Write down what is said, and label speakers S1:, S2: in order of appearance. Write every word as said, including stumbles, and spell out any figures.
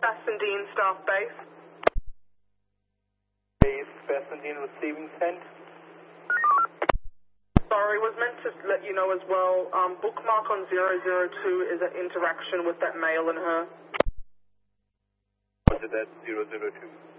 S1: Bassendean staff base.
S2: Base, Bassendean receiving sent.
S1: Sorry, was meant to let you know as well, um, bookmark on zero zero two is an interaction with that male and her.
S2: Roger that, zero zero two.